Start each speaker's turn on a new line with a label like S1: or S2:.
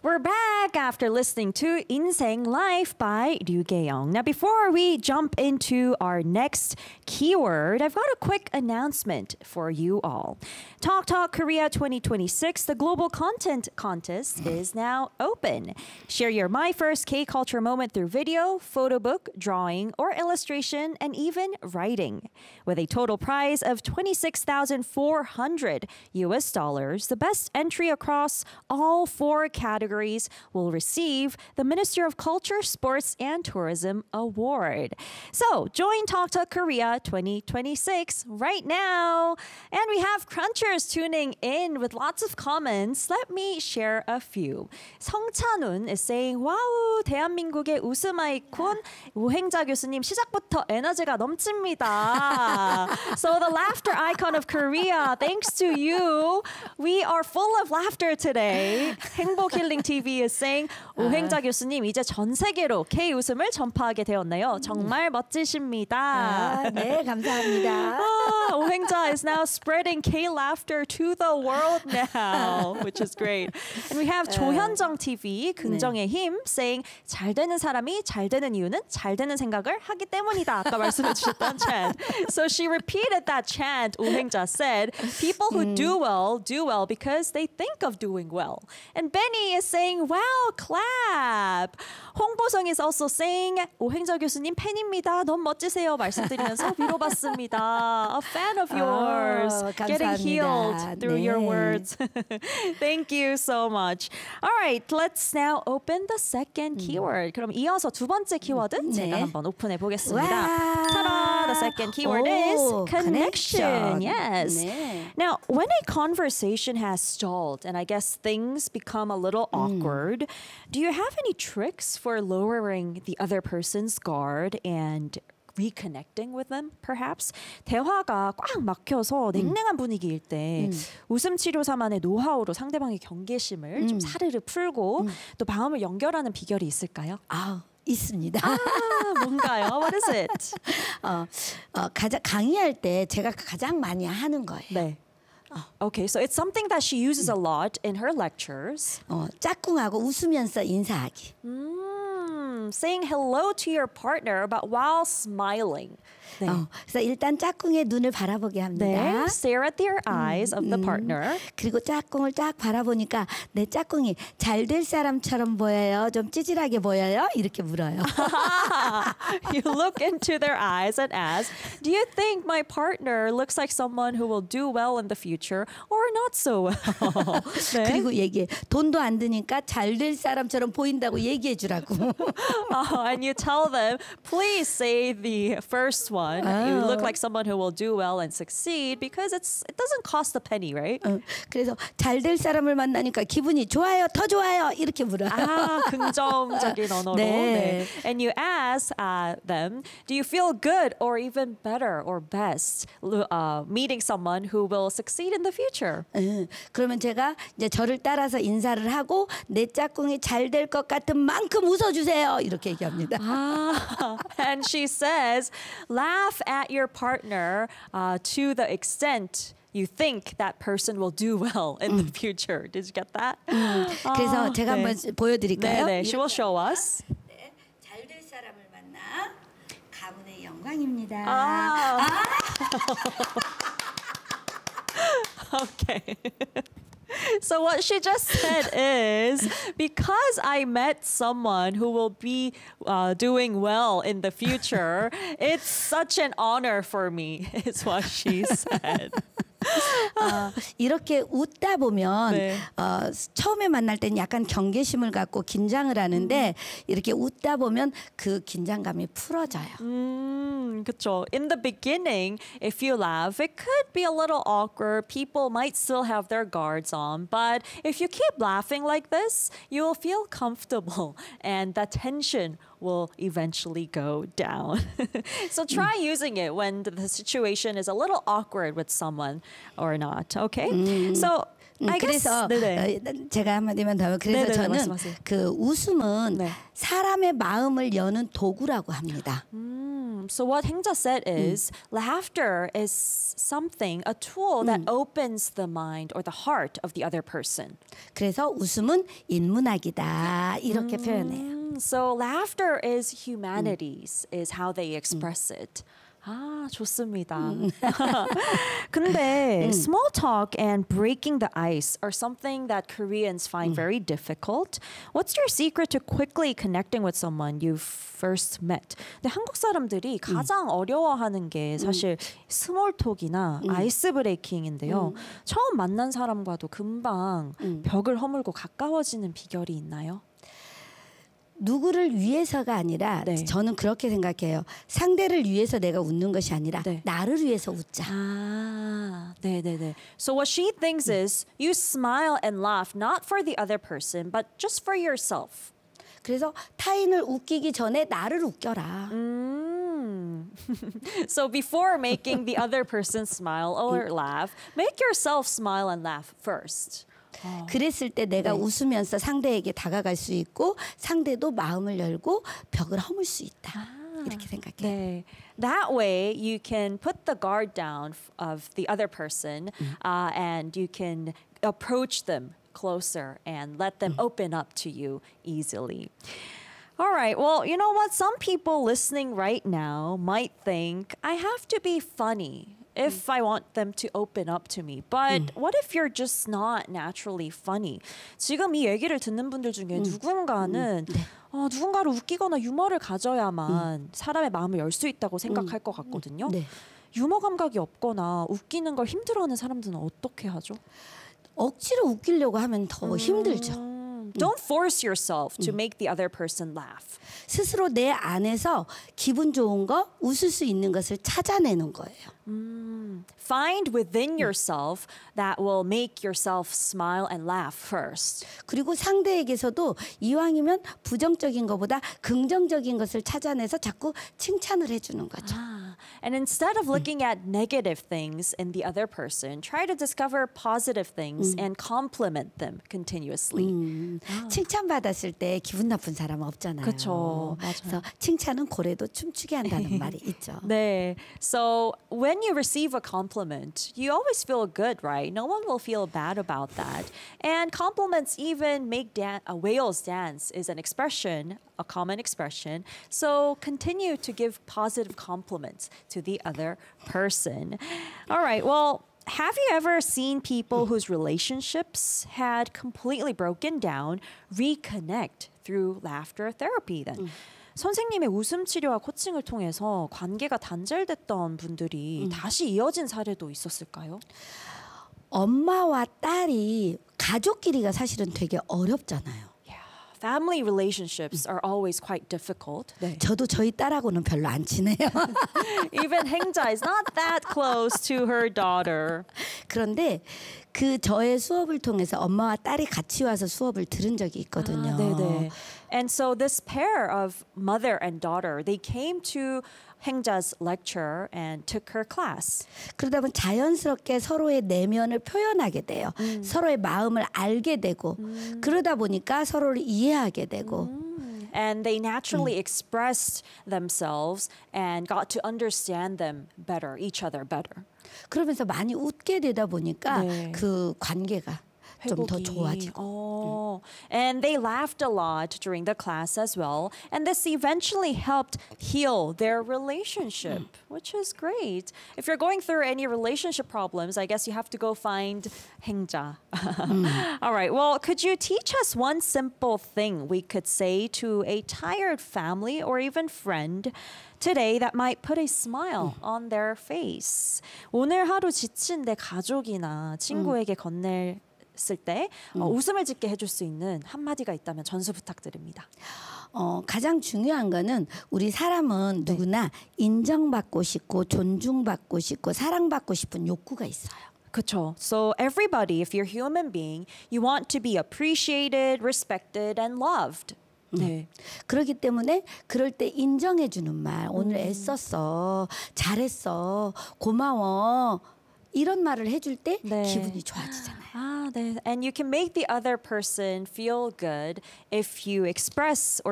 S1: We're back after listening to 인생 Life by Ryu Gae-young. Now, before we jump into our next keyword, I've got a quick announcement for you all. Talk Talk Korea 2026, the Global Content Contest, is now open. Share your My First K-Culture moment through video, photo book, drawing, or illustration, and even writing. With a total prize of $26,400 US, the best entry across all four categories will receive the Minister of Culture, Sports, and Tourism Award. So join Talk Talk Korea 2026 right now. And we have Crunchers tuning in with lots of comments. Let me share a few. 성찬훈 is saying, 와우, 대한민국의 웃음 아이콘 우행자 교수님 시작부터 에너지가 넘칩니다. So the laughter icon of Korea, thanks to you, we are full of laughter today. 행복 힐링 TV is saying, 우행자 교수님 이제 전 세계로 K 웃음을 전파하게 되었네요. 정말 멋지십니다.
S2: 네, 감사합니다.
S1: 우행자 is now spreading K laughter to the world now, which is great. And we have 조현정 TV, 긍정의 힘, saying, 잘 되는 사람이 잘 되는 이유는 잘 되는 생각을 하기 때문이다. 아까 말씀해 주셨던 chant. So she repeated that chant, 우행자 said, people who do well because they think of doing well. And Benny is saying, wow, clap. 홍보성 is also saying, 오행자 교수님 팬입니다. 너무 멋지세요. 말씀드리면서 위로받습니다. A fan of yours. Getting healed through your words. Thank you so much. All right, let's now open the second keyword. 그럼 이어서 두 번째 키워드 제가 한번 오픈해 보겠습니다. Ta-da! The second keyword is connection. Yes.
S2: 네.
S1: Now, when a conversation has stalled and I guess things become a little awkward, do you have any tricks for lowering the other person's guard and reconnecting with them, perhaps? 대화가 꽉 막혀서 냉랭한 분위기일 때 웃음 치료사만의 노하우로 상대방의 경계심을 좀 사르르 풀고 또 마음을 연결하는 비결이 있을까요?
S2: 있습니다.
S1: 뭔가요? What is it?
S2: 가장 강의할 때 제가 가장 많이 하는 거예요.
S1: 네. Okay, so it's something that she uses a lot in her lectures.
S2: 짝꿍하고 웃으면서 인사하기.
S1: Saying hello to your partner, but while smiling. 네.
S2: 그래서 일단 짝꿍의 눈을 바라보게 합니다.
S1: 네. Stare at their eyes of the partner.
S2: 그리고 짝꿍을 딱 바라보니까 내 짝꿍이 잘 될 사람처럼 보여요? 좀 찌질하게 보여요? 이렇게 물어요.
S1: You look into their eyes and ask, do you think my partner looks like someone who will do well in the future or not so well? 네.
S2: 그리고 얘기해. 돈도 안 드니까 잘 될 사람처럼 보인다고 얘기해 주라고.
S1: And you tell them, please say the first one. You look like someone who will do well and succeed because it doesn't cost a penny, right?
S2: 그래서 잘 될 사람을 만나니까 기분이 좋아요, 더 좋아요 이렇게 물어요.
S1: 긍정적인 언어로.
S2: 네.
S1: 네. And you ask them, do you feel good or even better or best meeting someone who will succeed in the future?
S2: 그러면 제가 이제 저를 따라서 인사를 하고 내 짝꿍이 잘 될 것 같은 만큼 웃어주세요 이렇게 얘기합니다.
S1: And she says, laugh at your partner to the extent you think that person will do well in the future. Did you get that?
S2: 그래서 제가 한번 보여드릴까요?
S1: 네, she will show us.
S2: 네, 잘 될 사람을 만나 가문의 영광입니다.
S1: Okay. So what she just said is, because I met someone who will be doing well in the future, it's such an honor for me, is what she said.
S2: 이렇게 웃다 보면
S1: 네.
S2: 처음에 만날 때는 약간 경계심을 갖고 긴장을 하는데 이렇게 웃다 보면 그 긴장감이 풀어져요.
S1: 그쵸. In the beginning, if you laugh, it could be a little awkward. People might still have their guards on. But if you keep laughing like this, you will feel comfortable and the tension will eventually go down. So try using it when the situation is a little awkward with someone or not. Okay? So I guess
S2: 그래서 제가 한마디만 더 하면 그래서
S1: 네네,
S2: 저는
S1: 말씀하세요.
S2: 그 웃음은 사람의 마음을 여는 도구라고 합니다.
S1: So what Hengja said is laughter is something, a tool that opens the mind or the heart of the other person.
S2: 그래서 웃음은 인문학이다 이렇게 표현해요.
S1: So laughter is humanities, is how they express it. 아, 좋습니다. 근데 small talk and breaking the ice are something that Koreans find very difficult. What's your secret to quickly connecting with someone you first met? 근데 한국 사람들이 가장 어려워하는 게 사실 스몰 톡이나 아이스 브레이킹인데요. 처음 만난 사람과도 금방 벽을 허물고 가까워지는 비결이 있나요?
S2: 누구를 위해서가 아니라
S1: 네.
S2: 저는 그렇게 생각해요. 상대를 위해서 내가 웃는 것이 아니라
S1: 네.
S2: 나를 위해서 웃자.
S1: 아, 네네네. So what she thinks is you smile and laugh not for the other person, but just for yourself.
S2: 그래서 타인을 웃기기 전에 나를 웃겨라.
S1: So before making the other person smile or laugh, make yourself smile and laugh first.
S2: 그랬을 때 내가 웃으면서 상대에게 다가갈 수 있고 상대도 마음을 열고 벽을 허물 수 있다. 이렇게 생각해요.
S1: 네. That way you can put the guard down of the other person and you can approach them closer and let them open up to you easily. All right. Well, you know what? Some people listening right now might think I have to be funny if I want them to open up to me. But what if you're just not naturally funny? 지금 이 얘기를 듣는 분들 중에 누군가는 누군가를 웃기거나 유머를 가져야만 사람의 마음을 열 수 있다고 생각할 것 같거든요.
S2: 네.
S1: 유머 감각이 없거나 웃기는 걸 힘들어하는 사람들은 어떻게 하죠?
S2: 억지로 웃기려고 하면 더 힘들죠.
S1: Don't force yourself to make the other person laugh.
S2: 스스로 내 안에서 기분 좋은 거, 웃을 수 있는 것을 찾아내는 거예요.
S1: Find within yourself that will make yourself smile and laugh first.
S2: 그리고 상대에게서도 이왕이면 부정적인 것보다 긍정적인 것을 찾아내서 자꾸 칭찬을 해주는 거죠.
S1: And instead of looking at negative things in the other person, try to discover positive things and compliment them continuously.
S2: 칭찬받았을 때 기분 나쁜 사람은 없잖아요.
S1: 그쵸, 맞아요.
S2: 그래서 칭찬은 고래도 춤추게 한다는 말이 있죠.
S1: 네. So when you receive a compliment, you always feel good, right? No one will feel bad about that. And compliments even make a whale's dance is an expression, a common expression. So continue to give positive compliments to the other person. All right. Well, have you ever seen people whose relationships had completely broken down reconnect through laughter therapy then? 선생님의 웃음 치료와 코칭을 통해서 관계가 단절됐던 분들이 다시 이어진 사례도 있었을까요?
S2: 엄마와 딸이 가족끼리가 사실은 되게 어렵잖아요.
S1: Family relationships are always quite difficult. 네.
S2: 저도 저희 딸하고는 별로 안 친해요.
S1: Even Hengja is not that close to her daughter.
S2: 그런데 그 저의 수업을 통해서 엄마와 딸이 같이 와서 수업을 들은 적이 있거든요.
S1: 네네. And so this pair of mother and daughter, they came to Hengja's lecture and took her class.
S2: 그러다 보면 자연스럽게 서로의 내면을 표현하게 돼요. 서로의 마음을 알게 되고 그러다 보니까 서로를 이해하게 되고
S1: And they naturally expressed themselves and got to understand them better, each other better.
S2: 그러면서 많이 웃게 되다 보니까
S1: 네.
S2: 그 관계가 좀 더 좋아지고.
S1: And they laughed a lot during the class as well. And this eventually helped heal their relationship, which is great. If you're going through any relationship problems, I guess you have to go find Hengja. All right. Well, could you teach us one simple thing we could say to a tired family or even friend today that might put a smile on their face? 오늘 하루 지친 내 가족이나 친구에게 건넬 쓸 때 웃음을 짓게 해줄 수 있는 한마디가 있다면 전수 부탁드립니다.
S2: 가장 중요한 거는 우리 사람은 누구나 인정받고 싶고 존중받고 싶고 사랑받고 싶은 욕구가 있어요.
S1: 그렇죠. So everybody, if you're a human being, you want to be appreciated, respected, and loved. 네.
S2: 그렇기 때문에 그럴 때 인정해 주는 말, 오늘 애썼어, 잘했어, 고마워. 이런 말을 해줄 때
S1: 네.
S2: 기분이 좋아지잖아요.
S1: 네. And you can make the other person feel good if you express or